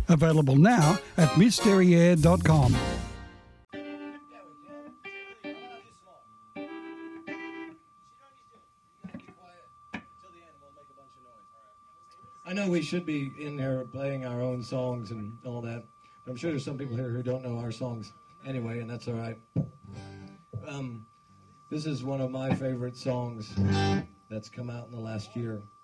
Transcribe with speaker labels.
Speaker 1: Available now at mysteryair.com.
Speaker 2: I know we should be in here playing our own songs and all that, but I'm sure there's some people here who don't know our songs anyway, and that's all right. This is one of my favorite songs that's come out in the last year.